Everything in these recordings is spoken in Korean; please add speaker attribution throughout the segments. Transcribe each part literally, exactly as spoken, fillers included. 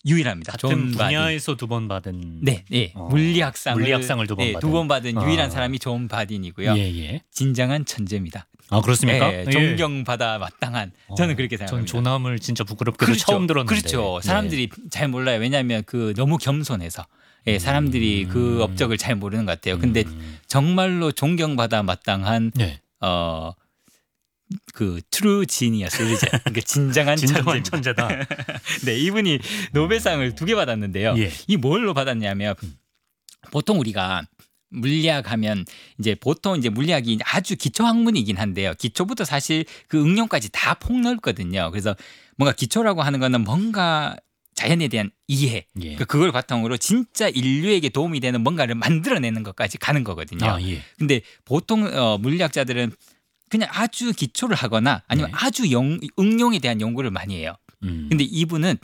Speaker 1: 유일합니다.
Speaker 2: 같은
Speaker 1: 존 바딘.
Speaker 2: 분야에서 두 번 받은
Speaker 1: 네, 네.
Speaker 2: 어,
Speaker 1: 물리학상을
Speaker 2: 물리학상을 두 번
Speaker 1: 네,
Speaker 2: 받은
Speaker 1: 두 번 받은
Speaker 2: 어.
Speaker 1: 유일한 사람이 존 바딘이고요.
Speaker 2: 예, 예.
Speaker 1: 진정한 천재입니다.
Speaker 2: 아 그렇습니까?
Speaker 1: 네,
Speaker 2: 예.
Speaker 1: 존경받아 마땅한 저는 그렇게 생각합니다.
Speaker 2: 전 조남을 진짜 부끄럽게도
Speaker 1: 그렇죠.
Speaker 2: 처음 들었는데.
Speaker 1: 그렇죠. 사람들이
Speaker 2: 네.
Speaker 1: 잘 몰라요. 왜냐하면 그 너무 겸손해서 예, 사람들이
Speaker 2: 음.
Speaker 1: 그 업적을 잘 모르는 것 같아요. 근데
Speaker 2: 음.
Speaker 1: 정말로 존경받아 마땅한
Speaker 2: 네.
Speaker 1: 어, 그 트루 지니어스, 그러니까 진정한,
Speaker 2: 진정한
Speaker 1: 천재입니다.
Speaker 2: 천재다.
Speaker 1: 네, 이분이 노벨상을 두 개 받았는데요.
Speaker 2: 예.
Speaker 1: 이 뭘로 받았냐면 보통 우리가 물리학 하면 이제 보통 이제 물리학이 아주 기초 학문이긴 한데요. 기초부터 사실 그 응용까지 다 폭넓거든요. 그래서 뭔가 기초라고 하는 거는 뭔가 자연에 대한 이해,
Speaker 2: 예.
Speaker 1: 그러니까 그걸 바탕으로 진짜 인류에게 도움이 되는 뭔가를 만들어내는 것까지 가는 거거든요.
Speaker 2: 아, 예.
Speaker 1: 근데 보통 어, 물리학자들은 그냥 아주 기초를 하거나 아니면
Speaker 2: 네.
Speaker 1: 아주 영, 응용에 대한 연구를 많이 해요.
Speaker 2: 음.
Speaker 1: 근데 이분은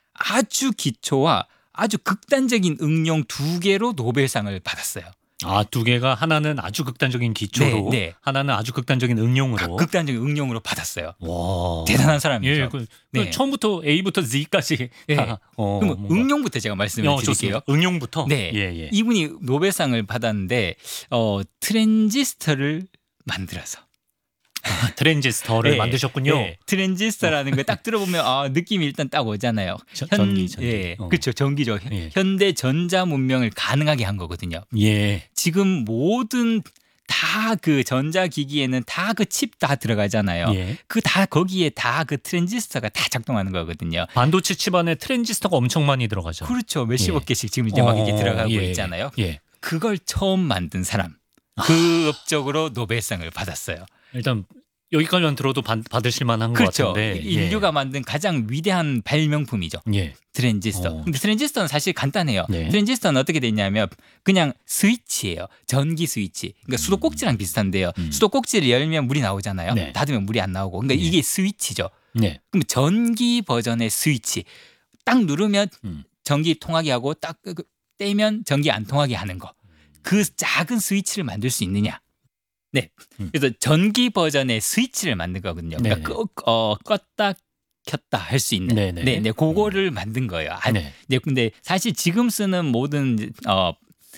Speaker 1: 아주 기초와 아주 극단적인 응용 두 개로 노벨상을 받았어요.
Speaker 2: 아, 두 개가 하나는 아주 극단적인 기초로,
Speaker 1: 네, 네.
Speaker 2: 하나는 아주 극단적인 응용으로.
Speaker 1: 극단적인 응용으로 받았어요.
Speaker 2: 와.
Speaker 1: 대단한 사람이죠.
Speaker 2: 예, 그, 그
Speaker 1: 네.
Speaker 2: 처음부터 A부터 Z까지
Speaker 1: 네.
Speaker 2: 다. 어,
Speaker 1: 그럼
Speaker 2: 뭔가.
Speaker 1: 응용부터 제가 말씀을
Speaker 2: 어,
Speaker 1: 드릴게요.
Speaker 2: 좋습니다. 응용부터.
Speaker 1: 네,
Speaker 2: 예, 예.
Speaker 1: 이분이 노벨상을 받았는데 어, 트랜지스터를 만들어서
Speaker 2: 아, 트랜지스터를
Speaker 1: 네,
Speaker 2: 만드셨군요.
Speaker 1: 네. 트랜지스터라는 거 딱 들어보면 아, 느낌이 일단 딱 오잖아요.
Speaker 2: 저- 전기, 전기.
Speaker 1: 예,
Speaker 2: 어.
Speaker 1: 그렇죠. 전기죠.
Speaker 2: 예.
Speaker 1: 현대 전자 문명을 가능하게 한 거거든요.
Speaker 2: 예.
Speaker 1: 지금 모든 다 그 전자기기에는 다 그 칩 다 들어가잖아요.
Speaker 2: 예.
Speaker 1: 그 다 거기에 다 그 트랜지스터가 다 작동하는 거거든요.
Speaker 2: 반도체 칩 안에 트랜지스터가 엄청 많이 들어가죠.
Speaker 1: 그렇죠. 몇십억
Speaker 2: 예.
Speaker 1: 개씩 지금 이제 막 이렇게
Speaker 2: 어,
Speaker 1: 들어가고
Speaker 2: 예,
Speaker 1: 있잖아요.
Speaker 2: 예.
Speaker 1: 그걸 처음 만든 사람. 그 업적으로 노벨상을 받았어요.
Speaker 2: 일단 여기까지만 들어도 받, 받으실 만한 것
Speaker 1: 그렇죠.
Speaker 2: 같은데.
Speaker 1: 인류가 만든 가장 위대한 발명품이죠.
Speaker 2: 예.
Speaker 1: 트랜지스터.
Speaker 2: 어.
Speaker 1: 근데 트랜지스터는 사실 간단해요.
Speaker 2: 네.
Speaker 1: 트랜지스터는 어떻게 되냐면 그냥 스위치예요. 전기 스위치. 그러니까 수도꼭지랑 비슷한데요.
Speaker 2: 음.
Speaker 1: 수도꼭지를 열면 물이 나오잖아요.
Speaker 2: 네.
Speaker 1: 닫으면 물이 안 나오고. 그러니까
Speaker 2: 네.
Speaker 1: 이게 스위치죠.
Speaker 2: 네.
Speaker 1: 그럼 전기 버전의 스위치. 딱 누르면
Speaker 2: 음.
Speaker 1: 전기 통하게 하고 딱 떼면 전기 안 통하게 하는 거. 그 작은 스위치를 만들 수 있느냐. 네.
Speaker 2: 음.
Speaker 1: 그래서 전기 버전의 스위치를 만든 거거든요. 그러니까
Speaker 2: 네네.
Speaker 1: 끄, 어, 껐다 켰다 할 수 있는.
Speaker 2: 네네.
Speaker 1: 네, 네, 그거를 만든 거예요. 아,
Speaker 2: 네.
Speaker 1: 네, 근데 사실 지금 쓰는 모든 어,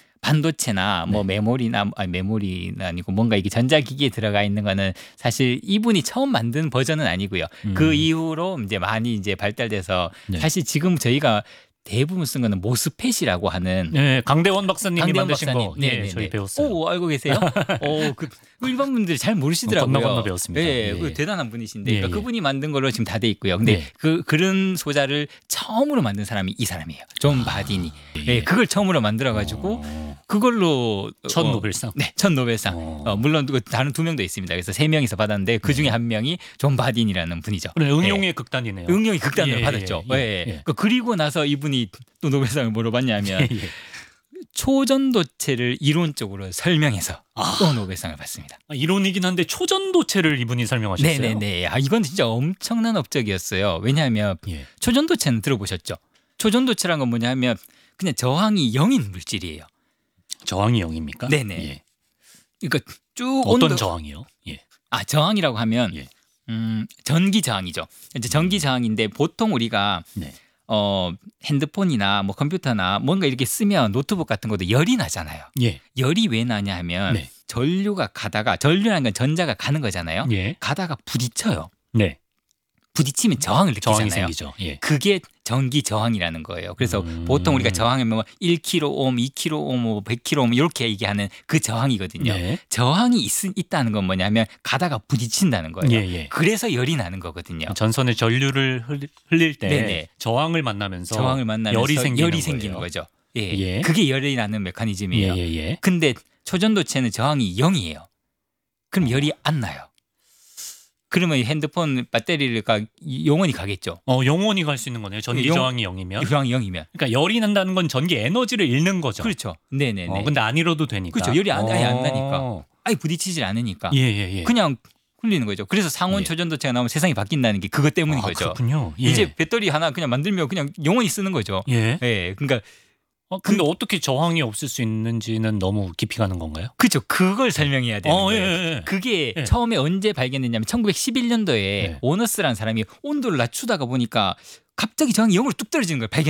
Speaker 1: 반도체나 뭐
Speaker 2: 네.
Speaker 1: 메모리나 아니 메모리는 아니고 뭔가 이게 전자기기에 들어가 있는 거는 사실 이분이 처음 만든 버전은 아니고요.
Speaker 2: 음.
Speaker 1: 그 이후로 이제 많이 이제 발달돼서
Speaker 2: 네.
Speaker 1: 사실 지금 저희가 대부분 쓴 거는 모스펫이라고 하는
Speaker 2: 네, 강대원 박사님이
Speaker 1: 강대원
Speaker 2: 만드신
Speaker 1: 박사님.
Speaker 2: 거,
Speaker 1: 네,
Speaker 2: 예,
Speaker 1: 네,
Speaker 2: 저희
Speaker 1: 네.
Speaker 2: 배웠어요.
Speaker 1: 오, 알고 계세요? 오, 그 일반 분들이 잘 모르시더라고요.
Speaker 2: 건너 건너 배웠습니다.
Speaker 1: 예,
Speaker 2: 예.
Speaker 1: 그 대단한 분이신데
Speaker 2: 예,
Speaker 1: 그러니까
Speaker 2: 예.
Speaker 1: 그분이 만든 걸로 지금 다 돼 있고요. 근데
Speaker 2: 네.
Speaker 1: 그 그런 소자를 처음으로 만든 사람이 이 사람이에요. 존 바딘이.
Speaker 2: 예.
Speaker 1: 예, 그걸 처음으로 만들어 가지고
Speaker 2: 어,
Speaker 1: 그걸로
Speaker 2: 첫
Speaker 1: 어,
Speaker 2: 노벨상.
Speaker 1: 네, 첫 노벨상.
Speaker 2: 어.
Speaker 1: 어, 물론 그 다른 두 명도 있습니다. 그래서 세 명이서 받았는데 그 중에 한 명이 존 바딘이라는 분이죠.
Speaker 2: 그래, 응용의
Speaker 1: 예.
Speaker 2: 극단이네요.
Speaker 1: 응용이 극단으로
Speaker 2: 예,
Speaker 1: 받았죠.
Speaker 2: 예,
Speaker 1: 예,
Speaker 2: 예,
Speaker 1: 예.
Speaker 2: 예.
Speaker 1: 그 그리고 나서 이분이 또 노벨상을 뭐로 받냐면
Speaker 2: 예, 예.
Speaker 1: 초전도체를 이론적으로 설명해서
Speaker 2: 아.
Speaker 1: 또 노벨상을 받습니다.
Speaker 2: 아, 이론이긴 한데 초전도체를 이분이 설명하셨어요.
Speaker 1: 네네네. 아, 이건 진짜 엄청난 업적이었어요. 왜냐하면
Speaker 2: 예.
Speaker 1: 초전도체는 들어보셨죠? 초전도체란 건 뭐냐면 그냥 저항이 영인 물질이에요.
Speaker 2: 저항이 영입니까?
Speaker 1: 네네.
Speaker 2: 예.
Speaker 1: 그러니까 쭉
Speaker 2: 어떤
Speaker 1: 온도...
Speaker 2: 저항이요? 예.
Speaker 1: 아, 저항이라고 하면
Speaker 2: 예.
Speaker 1: 음, 전기 저항이죠. 이제 전기 저항인데 보통 우리가
Speaker 2: 네.
Speaker 1: 어, 핸드폰이나 뭐 컴퓨터나 뭔가 이렇게 쓰면 노트북 같은 것도 열이 나잖아요.
Speaker 2: 예.
Speaker 1: 열이 왜 나냐 하면
Speaker 2: 네.
Speaker 1: 전류가 가다가 전류라는 건 전자가 가는 거잖아요.
Speaker 2: 예.
Speaker 1: 가다가 부딪혀요.
Speaker 2: 네.
Speaker 1: 부딪히면 저항을
Speaker 2: 저항이
Speaker 1: 느끼잖아요.
Speaker 2: 생기죠. 예.
Speaker 1: 그게 전기 저항이라는 거예요. 그래서
Speaker 2: 음.
Speaker 1: 보통 우리가 저항하면 뭐 일 킬로옴, 이 킬로옴, 뭐 백 킬로옴 이렇게 얘기하는 그 저항이거든요.
Speaker 2: 네.
Speaker 1: 저항이 있, 있다는 건 뭐냐면 가다가 부딪힌다는 거예요.
Speaker 2: 예, 예.
Speaker 1: 그래서 열이 나는 거거든요.
Speaker 2: 전선에 전류를 흘- 흘릴 때
Speaker 1: 네네.
Speaker 2: 저항을 만나면서
Speaker 1: 저항을 만나면서
Speaker 2: 열이 생기는,
Speaker 1: 열이
Speaker 2: 거예요.
Speaker 1: 생기는 거죠. 예.
Speaker 2: 예.
Speaker 1: 그게 열이 나는 메커니즘이에요.
Speaker 2: 예, 예, 예.
Speaker 1: 근데 초전도체는 저항이 영이에요. 그럼 열이 안 나요. 그러면 이 핸드폰 배터리가 영원히 가겠죠.
Speaker 2: 어, 영원히 갈 수 있는 거네요. 전기
Speaker 1: 영-
Speaker 2: 저항이 영이면.
Speaker 1: 저항이 영이면.
Speaker 2: 그러니까 열이 난다는 건 전기 에너지를 잃는 거죠.
Speaker 1: 그렇죠. 네네네.
Speaker 2: 어, 근데 안 잃어도 되니까.
Speaker 1: 그렇죠. 열이 안- 아예 안
Speaker 2: 어.
Speaker 1: 나니까. 아예 부딪히질 않으니까.
Speaker 2: 예, 예, 예.
Speaker 1: 그냥 흘리는 거죠. 그래서 상온
Speaker 2: 예.
Speaker 1: 초전도체가 나오면 세상이 바뀐다는 게 그것 때문인
Speaker 2: 아,
Speaker 1: 거죠.
Speaker 2: 그렇군요. 예.
Speaker 1: 이제 배터리 하나 그냥 만들면 그냥 영원히 쓰는 거죠.
Speaker 2: 예.
Speaker 1: 예. 그러니까
Speaker 2: 어, 근데 어떻게 저항이 없을 수 있는지는 너무 깊이 가는 건가요?
Speaker 1: 그렇죠. 그걸 설명해야 되는
Speaker 2: 어,
Speaker 1: 거예요.
Speaker 2: 예, 예.
Speaker 1: 그게
Speaker 2: 예.
Speaker 1: 처음에 언제 발견됐냐면 천구백십일 년도에
Speaker 2: 네.
Speaker 1: 오너스라는 사람이 온도를 낮추다가 보니까 갑자기 저항이 영으로 뚝 떨어지는 걸 발견.